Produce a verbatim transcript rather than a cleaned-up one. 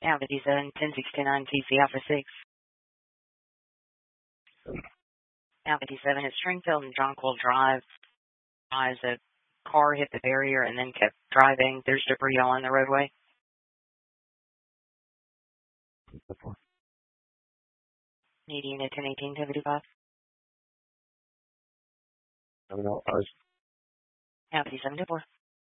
Alpha D seven, ten sixty-nine T C Alpha six. Alpha D seven is Stringfield and Jonquil Drive. As a car hit the barrier and then kept driving. There's debris all on the roadway. Need unit ten eighteen seventy-five. I don't know. I was Alpha D seven to four.